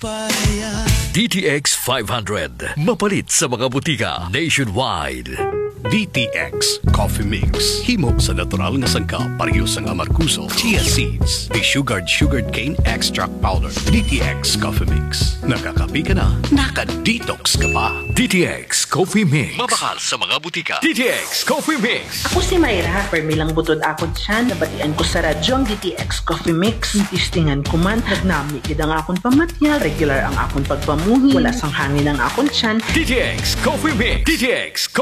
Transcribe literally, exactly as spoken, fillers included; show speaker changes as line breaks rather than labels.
D T X five hundred. Mapalit sa mga butika nationwide.
D T X Coffee Mix. Himo sa natural nga sangka pareho sang amarkuso, chia seeds, sugared sugared cane extract powder. D T X Coffee Mix. Nakakapi ka na, naka-detox ka pa.
D T X Coffee Mix. Mabakal sa mga butika. D T X Coffee Mix.
Ako si Mayra, permilang butod ako dyan, nabatian ko sa radyo ang D T X Coffee Mix. Tistingan ko man, nagnami kid ang akong pamatyal, regular ang akong pagpamuhi, wala sang hangin ang akong tiyan.
D T X Coffee Mix. D T X